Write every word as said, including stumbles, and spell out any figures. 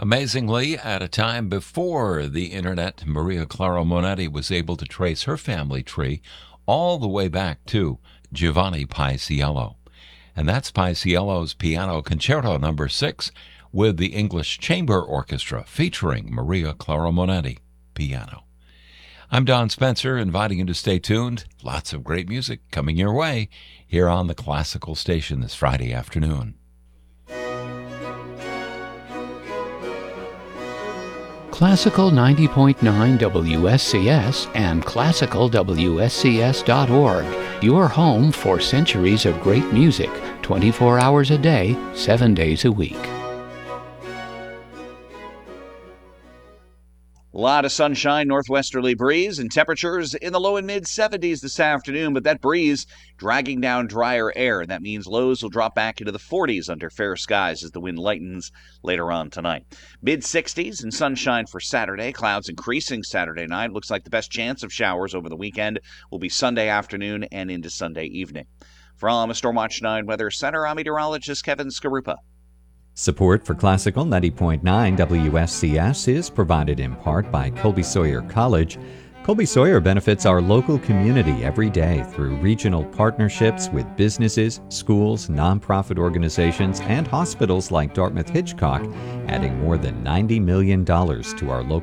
Amazingly, at a time before the internet, Maria Clara Monetti was able to trace her family tree all the way back to Giovanni Paisiello. And that's Paisiello's Piano Concerto number six with the English Chamber Orchestra featuring Maria Clara Monetti, piano. I'm Don Spencer, inviting you to stay tuned. Lots of great music coming your way here on the Classical Station this Friday afternoon. Classical ninety point nine W S C S and classical W S C S dot org, your home for centuries of great music, twenty-four hours a day, seven days a week. A lot of sunshine, northwesterly breeze, and temperatures in the low and mid seventies this afternoon, but that breeze dragging down drier air, and that means lows will drop back into the forties under fair skies as the wind lightens later on tonight. mid sixties and sunshine for Saturday, clouds increasing Saturday night. Looks like the best chance of showers over the weekend will be Sunday afternoon and into Sunday evening. From Stormwatch nine Weather Center, I'm meteorologist Kevin Skarupa. Support for Classical ninety point nine W S C S is provided in part by Colby Sawyer College. Colby Sawyer benefits our local community every day through regional partnerships with businesses, schools, nonprofit organizations, and hospitals like Dartmouth Hitchcock, adding more than ninety million dollars to our local